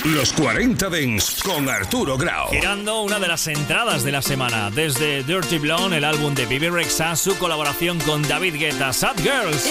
Los 40 Dents con Arturo Grau. Girando una de las entradas de la semana. Desde Dirty Blonde, el álbum de Bebe Rexha, su colaboración con David Guetta, Sad Girls.